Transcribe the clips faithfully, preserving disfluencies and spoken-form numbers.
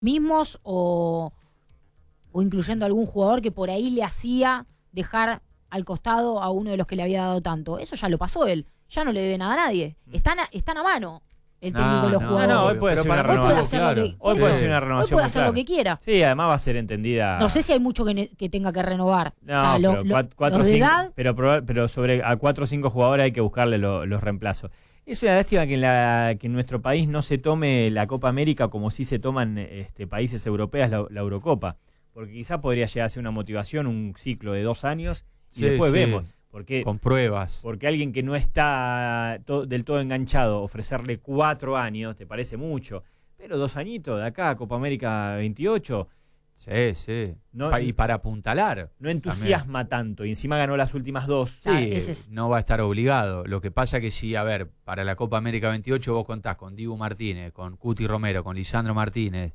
mismos o, o incluyendo algún jugador que por ahí le hacía dejar al costado a uno de los que le había dado tanto. Eso ya lo pasó él. Ya no le debe nada a nadie. Están a, están a mano el técnico de los no, jugadores. No, hoy puede ser una renovación. Claro. Hoy puede ser una Hoy renovación. puede hacer lo que quiera. Sí, además va a ser entendida. No sé si hay mucho que, ne- que tenga que renovar. No, o sea, lo, pero, lo, cuatro, cuatro, los de cinco, edad, pero, pero sobre a cuatro o cinco jugadores hay que buscarle lo, los reemplazos. Es una lástima que en, la, que en nuestro país no se tome la Copa América como si se toman este, países europeos la, la Eurocopa. Porque quizá podría llegar a ser una motivación, un ciclo de dos años y sí, después sí. vemos. Porque, con pruebas. Porque alguien que no está to, del todo enganchado, ofrecerle cuatro años, te parece mucho. Pero dos añitos de acá, Copa América veintiocho. Sí, sí. No, y para apuntalar. No entusiasma también. tanto. Y encima ganó las últimas dos. Sí, ah, es... no va a estar obligado. Lo que pasa que si, a ver, para la Copa América veintiocho vos contás con Dibu Martínez, con Cuti Romero, con Lisandro Martínez,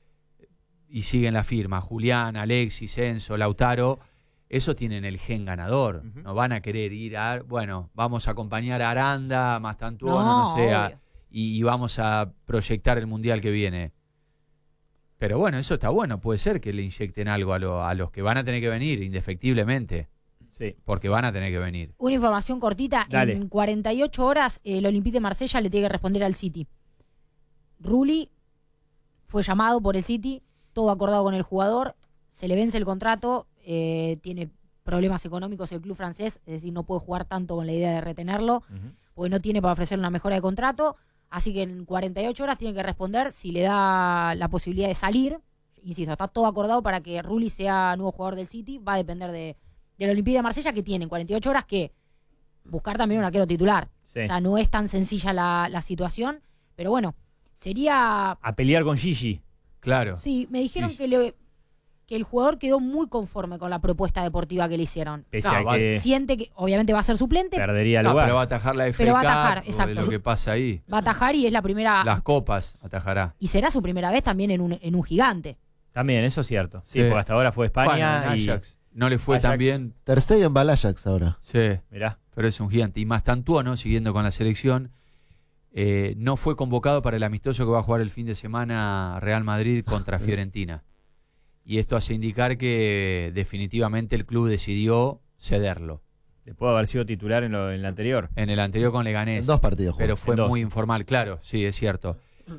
y siguen la firma, Julián, Alexis, Enzo, Lautaro... Eso tienen el gen ganador. Uh-huh. No van a querer ir a... Bueno, vamos a acompañar a Aranda, a Mastantuono, no, no sé, a, y, y vamos a proyectar el Mundial que viene. Pero bueno, eso está bueno. Puede ser que le inyecten algo a, lo, a los que van a tener que venir, indefectiblemente. Sí. Porque van a tener que venir. Una información cortita. Dale. En cuarenta y ocho horas, el Olympique de Marsella le tiene que responder al City. Rulli fue llamado por el City, todo acordado con el jugador, se le vence el contrato... Eh, tiene problemas económicos el club francés, es decir, no puede jugar tanto con la idea de retenerlo, uh-huh. porque no tiene para ofrecer una mejora de contrato, así que en cuarenta y ocho horas tiene que responder si le da la posibilidad de salir. Insisto, está todo acordado para que Rulli sea nuevo jugador del City, va a depender de, del Olympique de Marsella, que tiene en cuarenta y ocho horas que buscar también un arquero titular. Sí. O sea, no es tan sencilla la, la situación, pero bueno, sería... A pelear con Gigi. Claro. Sí, me dijeron sí. que le... que el jugador quedó muy conforme con la propuesta deportiva que le hicieron. Pese no, a que siente que obviamente va a ser suplente. Perdería el no, lugar. Pero va a atajar la F A Pero va a atajar, exacto. Es lo que pasa ahí. Va a atajar y es la primera... Las copas atajará. Y será su primera vez también en un, en un gigante. También, eso es cierto. Sí, sí. porque hasta ahora fue España bueno, y... Ajax. No le fue Ajax. tan bien. Ter Stegen va al Ajax ahora. Sí. Mirá. Pero es un gigante. Y Mastantuono, siguiendo con la selección, eh, no fue convocado para el amistoso que va a jugar el fin de semana Real Madrid contra Fiorentina. Y esto hace indicar que definitivamente el club decidió cederlo. Después de haber sido titular en, lo, en el anterior. En el anterior con Leganés. En dos partidos. Pero fue en muy dos. informal, claro, sí, es cierto.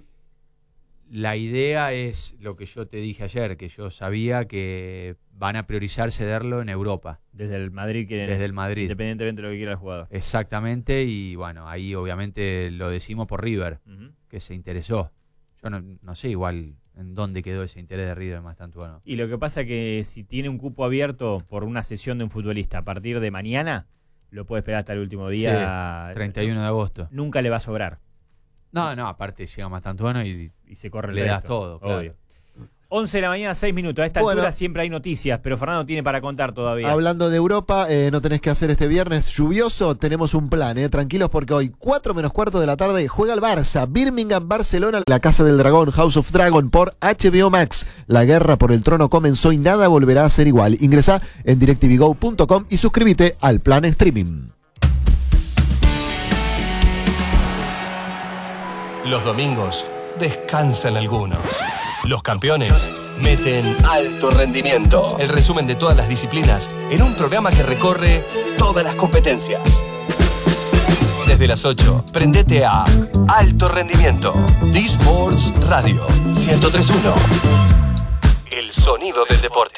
La idea es lo que yo te dije ayer, que yo sabía que van a priorizar cederlo en Europa. Desde el Madrid quieren Desde eso, el Madrid. Independientemente de lo que quiera el jugador. Exactamente, y bueno, ahí obviamente lo decimos por River, uh-huh. que se interesó. Yo no, no sé igual en dónde quedó ese interés de River Mastantuono. Y lo que pasa es que si tiene un cupo abierto por una sesión de un futbolista a partir de mañana, lo puede esperar hasta el último día. Sí, treinta y uno de agosto. Nunca le va a sobrar. No, no, aparte llega Mastantuono y, y se corre el le resto, das todo, claro. Obvio. once de la mañana, seis minutos. A esta bueno, altura siempre hay noticias, pero Fernando tiene para contar todavía. Hablando de Europa, eh, no tenés que hacer este viernes lluvioso, tenemos un plan, eh, tranquilos porque hoy, cuatro menos cuarto de la tarde, juega el Barça, Birmingham, Barcelona, la Casa del Dragón, House of Dragon, por H B O Max. La guerra por el trono comenzó y nada volverá a ser igual. Ingresá en directv go punto com y suscríbete al plan streaming. Los domingos descansan algunos. Los campeones meten alto rendimiento. El resumen de todas las disciplinas en un programa que recorre todas las competencias. Desde las ocho, prendete a Alto Rendimiento. D-Sports Radio ciento tres punto uno. El sonido del deporte.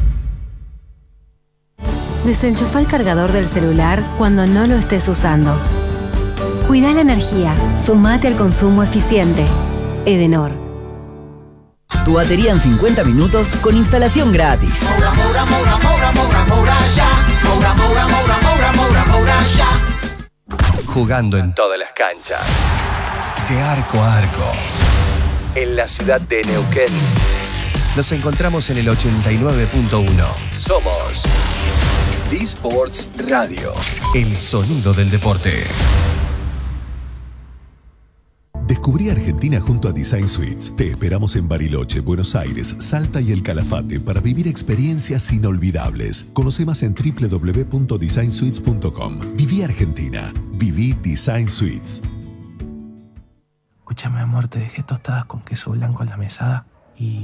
Desenchufa el cargador del celular cuando no lo estés usando. Cuida la energía. Sumate al consumo eficiente. Edenor. Tu batería en cincuenta minutos con instalación gratis. Moura, Moura, Moura, Moura, Moura, Moura, ya. Moura, Moura, Moura, Moura, Moura, Moura, ya. Jugando en todas las canchas. De arco a arco. En la ciudad de Neuquén. Nos encontramos en el ochenta y nueve punto uno. Somos D-Sports Radio. El sonido del deporte. Descubrí Argentina junto a Design Suites. Te esperamos en Bariloche, Buenos Aires, Salta y El Calafate para vivir experiencias inolvidables. Conoce más en doble u doble u doble u punto design suites punto com. Viví Argentina. Viví Design Suites. Escúchame, amor, te dejé tostadas con queso blanco en la mesada. y